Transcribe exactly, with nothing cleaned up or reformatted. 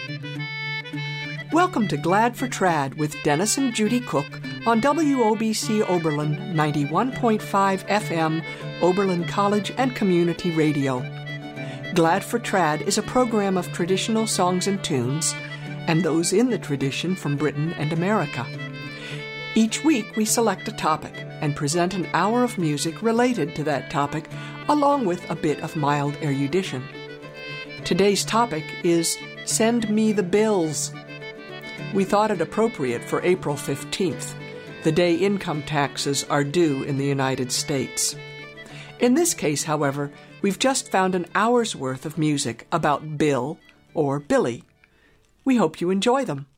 Welcome to Glad for Trad with Dennis and Judy Cook on W O B C Oberlin ninety-one point five F M, Oberlin College and Community Radio. Glad for Trad is a program of traditional songs and tunes, and those in the tradition from Britain and America. Each week we select a topic and present an hour of music related to that topic, along with a bit of mild erudition. Today's topic is Send Me the Bills. We thought it appropriate for April fifteenth, the day income taxes are due in the United States. In this case, however, we've just found an hour's worth of music about Bill or Billy. We hope you enjoy them.